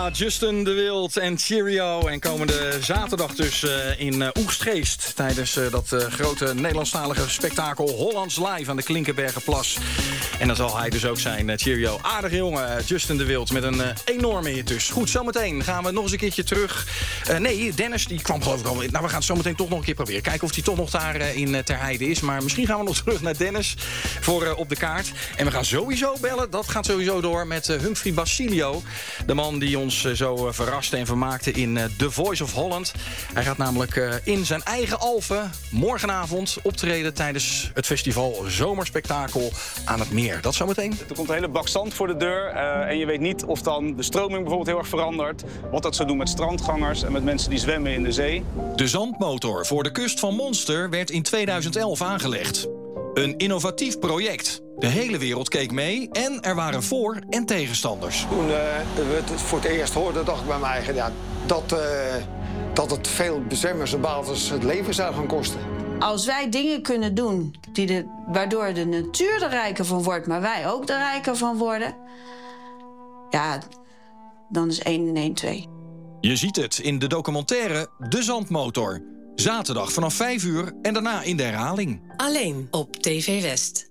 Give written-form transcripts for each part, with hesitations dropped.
Ja, Justin de Wild en Cheerio. En komende zaterdag dus in Oegstgeest. Tijdens dat grote Nederlandstalige spektakel Hollands Live aan de Klinkenbergenplas. En dan zal hij dus ook zijn. Cheerio, aardige jongen, Justin de Wild. Met een enorme hit dus. Goed, zometeen gaan we nog eens een keertje terug. Nee, Dennis, die kwam geloof ik al. Nou, we gaan het zometeen toch nog een keer proberen. Kijken of hij toch nog daar in Ter Heide is. Maar misschien gaan we nog terug naar Dennis voor op de kaart. En we gaan sowieso bellen. Dat gaat sowieso door met Humphrey Basilio. De man die ons zo verraste en vermaakte in The Voice of Holland. Hij gaat namelijk in zijn eigen Alphen morgenavond optreden tijdens het festival Zomerspektakel aan het Meer. Dat zometeen. Er komt een hele bak zand voor de deur en je weet niet of dan de stroming bijvoorbeeld heel erg verandert. Wat dat zou doen met strandgangers en met mensen die zwemmen in de zee. De zandmotor voor de kust van Monster werd in 2011 aangelegd. Een innovatief project. De hele wereld keek mee en er waren voor- en tegenstanders. Toen we het voor het eerst hoorden, dacht ik bij mij eigen, ja, dat het veel bezemmers en baters het leven zou gaan kosten. Als wij dingen kunnen doen waardoor de natuur er rijker van wordt, maar wij ook er rijker van worden, ja, dan is 1 en 1 2. Je ziet het in de documentaire De Zandmotor. Zaterdag vanaf 5 uur en daarna in de herhaling. Alleen op TV West.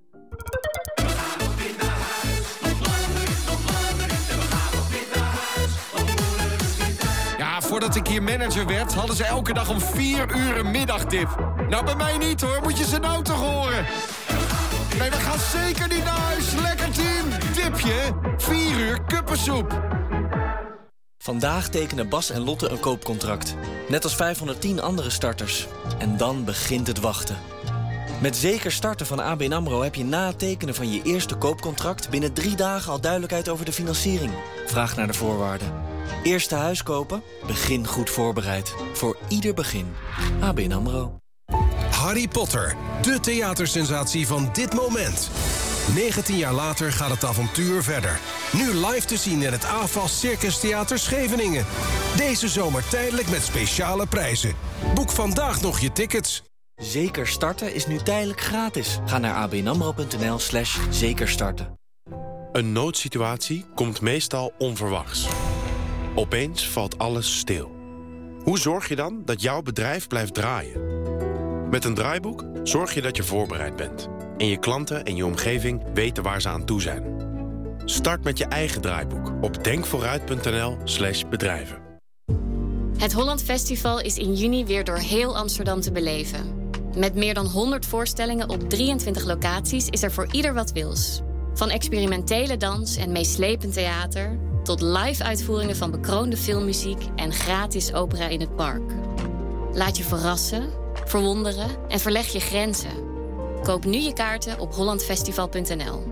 Ja, voordat ik hier manager werd, hadden ze elke dag om 4 uur een middagdip. Nou, bij mij niet hoor, moet je ze nou toch horen? Nee, we gaan zeker niet naar huis. Lekker team. Dipje, 4 uur kuppensoep. Vandaag tekenen Bas en Lotte een koopcontract. Net als 510 andere starters. En dan begint het wachten. Met Zeker Starten van ABN AMRO heb je na het tekenen van je eerste koopcontract binnen 3 dagen al duidelijkheid over de financiering. Vraag naar de voorwaarden. Eerste huis kopen? Begin goed voorbereid. Voor ieder begin. ABN AMRO. Harry Potter, de theatersensatie van dit moment. 19 jaar later gaat het avontuur verder. Nu live te zien in het AFAS Circus Theater Scheveningen. Deze zomer tijdelijk met speciale prijzen. Boek vandaag nog je tickets. Zeker Starten is nu tijdelijk gratis. Ga naar abnamro.nl/zekerstarten. Een noodsituatie komt meestal onverwachts. Opeens valt alles stil. Hoe zorg je dan dat jouw bedrijf blijft draaien? Met een draaiboek zorg je dat je voorbereid bent. En je klanten en je omgeving weten waar ze aan toe zijn. Start met je eigen draaiboek op denkvooruit.nl/bedrijven. Het Holland Festival is in juni weer door heel Amsterdam te beleven. Met meer dan 100 voorstellingen op 23 locaties is er voor ieder wat wils. Van experimentele dans en meeslepend theater tot live-uitvoeringen van bekroonde filmmuziek en gratis opera in het park. Laat je verrassen, verwonderen en verleg je grenzen. Koop nu je kaarten op hollandfestival.nl.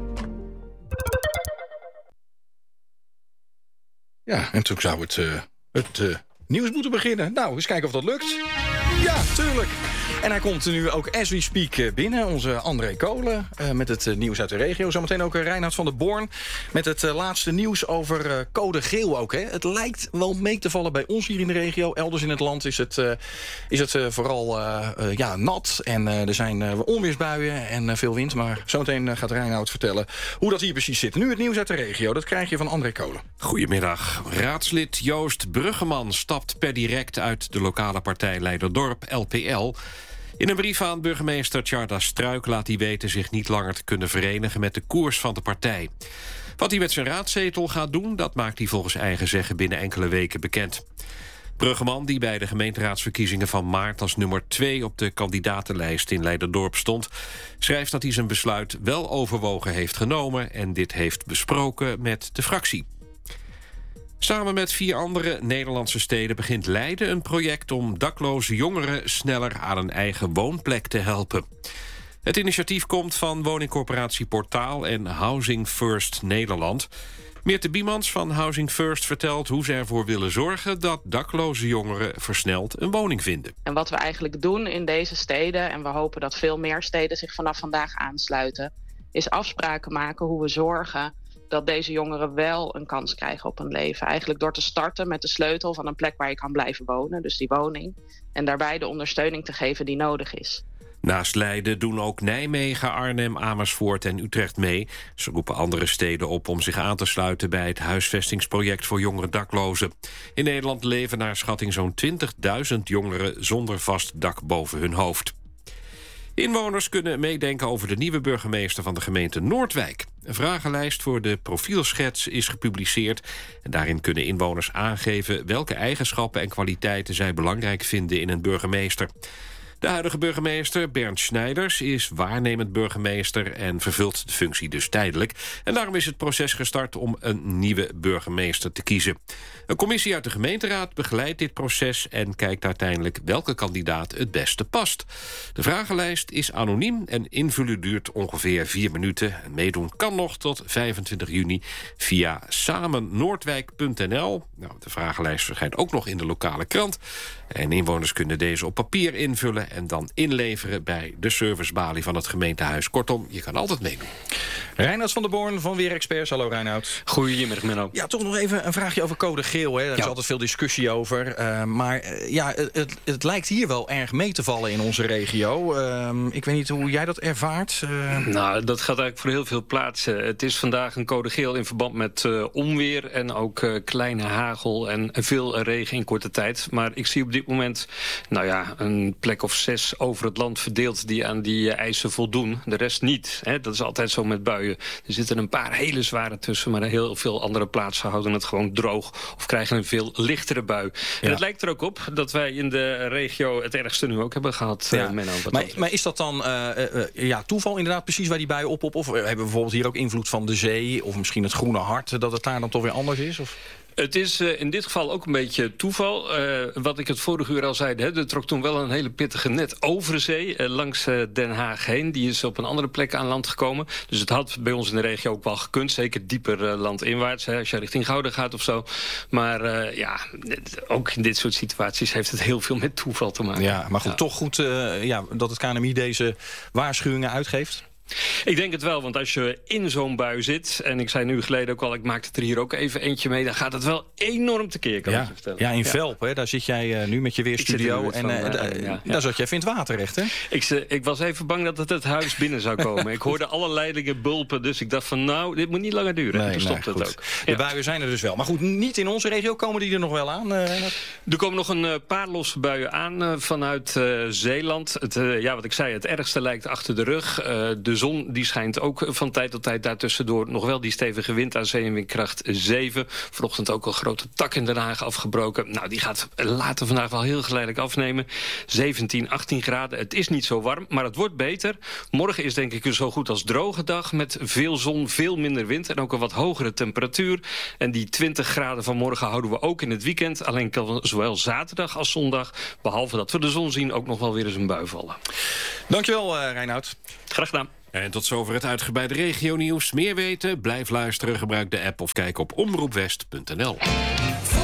Ja, en toen zou het nieuws moeten beginnen. Nou, eens kijken of dat lukt. Ja, tuurlijk. En hij komt nu ook as we speak binnen, onze André Kolen, met het nieuws uit de regio. Zometeen ook Reinhard van der Born met het laatste nieuws over code geel ook. Hè. Het lijkt wel mee te vallen bij ons hier in de regio. Elders in het land is het vooral nat en er zijn onweersbuien en veel wind. Maar zometeen gaat Reinhard vertellen hoe dat hier precies zit. Nu het nieuws uit de regio, dat krijg je van André Kolen. Goedemiddag. Raadslid Joost Bruggeman stapt per direct uit de lokale partij Leiderdorp, LPL. In een brief aan burgemeester Tjarda Struik laat hij weten zich niet langer te kunnen verenigen met de koers van de partij. Wat hij met zijn raadzetel gaat doen, dat maakt hij volgens eigen zeggen binnen enkele weken bekend. Bruggeman, die bij de gemeenteraadsverkiezingen van maart als nummer 2 op de kandidatenlijst in Leiderdorp stond, schrijft dat hij zijn besluit wel overwogen heeft genomen en dit heeft besproken met de fractie. Samen met 4 andere Nederlandse steden begint Leiden een project om dakloze jongeren sneller aan een eigen woonplek te helpen. Het initiatief komt van woningcorporatie Portaal en Housing First Nederland. Meerte Biemans van Housing First vertelt hoe ze ervoor willen zorgen dat dakloze jongeren versneld een woning vinden. En wat we eigenlijk doen in deze steden, en we hopen dat veel meer steden zich vanaf vandaag aansluiten, is afspraken maken hoe we zorgen dat deze jongeren wel een kans krijgen op een leven. Eigenlijk door te starten met de sleutel van een plek waar je kan blijven wonen, dus die woning. En daarbij de ondersteuning te geven die nodig is. Naast Leiden doen ook Nijmegen, Arnhem, Amersfoort en Utrecht mee. Ze roepen andere steden op om zich aan te sluiten bij het huisvestingsproject voor jongere daklozen. In Nederland leven naar schatting zo'n 20.000 jongeren zonder vast dak boven hun hoofd. Inwoners kunnen meedenken over de nieuwe burgemeester van de gemeente Noordwijk. Een vragenlijst voor de profielschets is gepubliceerd. En daarin kunnen inwoners aangeven welke eigenschappen en kwaliteiten zij belangrijk vinden in een burgemeester. De huidige burgemeester, Bernd Schneiders, is waarnemend burgemeester en vervult de functie dus tijdelijk. En daarom is het proces gestart om een nieuwe burgemeester te kiezen. Een commissie uit de gemeenteraad begeleidt dit proces en kijkt uiteindelijk welke kandidaat het beste past. De vragenlijst is anoniem en invullen duurt ongeveer 4 minuten. En meedoen kan nog tot 25 juni via samennoordwijk.nl. Nou, de vragenlijst verschijnt ook nog in de lokale krant. En inwoners kunnen deze op papier invullen en dan inleveren bij de servicebalie van het gemeentehuis. Kortom, je kan altijd meedoen. Reinoud van der Born van Weerexperts. Hallo Reinoud. Goedemiddag Menno. Ja, toch nog even een vraagje over code geel. Hè. Daar is altijd veel discussie over. Maar het lijkt hier wel erg mee te vallen in onze regio. Ik weet niet hoe jij dat ervaart. Nou, dat gaat eigenlijk voor heel veel plaatsen. Het is vandaag een code geel in verband met onweer en ook kleine hagel en veel regen in korte tijd. Maar ik zie op dit moment een plek of 6 over het land verdeeld die aan die eisen voldoen. De rest niet. Hè. Dat is altijd zo met buien. Er zitten een paar hele zware tussen, maar heel veel andere plaatsen houden het gewoon droog of krijgen een veel lichtere bui. Ja. En het lijkt er ook op dat wij in de regio het ergste nu ook hebben gehad. Ja. Maar is dat dan toeval inderdaad precies waar die buien op? Of hebben we bijvoorbeeld hier ook invloed van de zee of misschien het Groene Hart, dat het daar dan toch weer anders is? Of? Het is in dit geval ook een beetje toeval. Wat ik het vorige uur al zei, er trok toen wel een hele pittige net over zee langs Den Haag heen. Die is op een andere plek aan land gekomen. Dus het had bij ons in de regio ook wel gekund. Zeker dieper landinwaarts, als je richting Gouda gaat of zo. Maar ook in dit soort situaties heeft het heel veel met toeval te maken. Ja, maar goed, toch goed dat het KNMI deze waarschuwingen uitgeeft? Ik denk het wel, want als je in zo'n bui zit, en ik zei nu geleden ook al, ik maakte er hier ook even eentje mee, dan gaat het wel enorm tekeer, kan ik je vertellen. Ja, in Velp, hè, daar zit jij nu met je weerstudio. Daar zat jij in het water echt, hè? Ik was even bang dat het huis binnen zou komen. Ik hoorde alle leidingen bulpen, dus ik dacht van dit moet niet langer duren. En toen stopte het ook. De buien zijn er dus wel. Maar goed, niet in onze regio. Komen die er nog wel aan? Er komen nog een paar losse buien aan vanuit Zeeland. Wat ik zei, het ergste lijkt achter de rug. De zon die schijnt ook van tijd tot tijd daartussendoor. Nog wel die stevige wind aan zee en windkracht 7. Vanochtend ook een grote tak in Den Haag afgebroken. Nou, die gaat later vandaag wel heel geleidelijk afnemen. 17, 18 graden. Het is niet zo warm, maar het wordt beter. Morgen is denk ik een zo goed als droge dag met veel zon, veel minder wind en ook een wat hogere temperatuur. En die 20 graden van morgen houden we ook in het weekend. Alleen kan zowel zaterdag als zondag, behalve dat we de zon zien, ook nog wel weer eens een bui vallen. Dankjewel, Reinoud. Graag gedaan. En tot zover het uitgebreide regionieuws. Meer weten? Blijf luisteren, gebruik de app of kijk op omroepwest.nl.